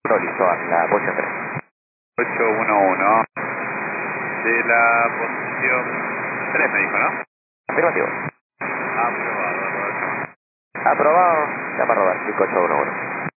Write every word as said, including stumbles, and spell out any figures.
Listo, a la posición tres. ocho uno uno. De la posición tres me dijo, ¿no? Afirmativo. Aprobado, Roberto. Aprobado. Ya para rodar, cinco ocho uno uno.